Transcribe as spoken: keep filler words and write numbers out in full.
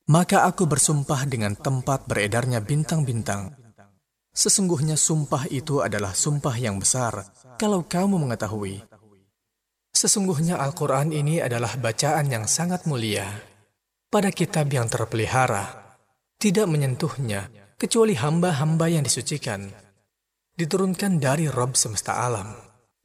Maka aku bersumpah dengan tempat beredarnya bintang-bintang. Sesungguhnya sumpah itu adalah sumpah yang besar, kalau kamu mengetahui. Sesungguhnya Al-Quran ini adalah bacaan yang sangat mulia. Pada kitab yang terpelihara, tidak menyentuhnya, kecuali hamba-hamba yang disucikan. Diturunkan dari Rabb semesta alam.